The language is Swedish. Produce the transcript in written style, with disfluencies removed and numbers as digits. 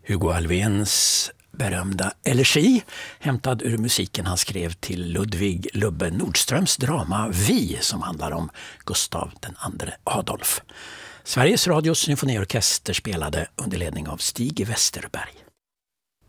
Hugo Alfvéns berömda elegi, hämtad ur musiken han skrev till Ludvig Lubbe Nordströms drama Vi, som handlar om Gustav II Adolf. Sveriges Radios symfoniorkester spelade under ledning av Stig Westerberg.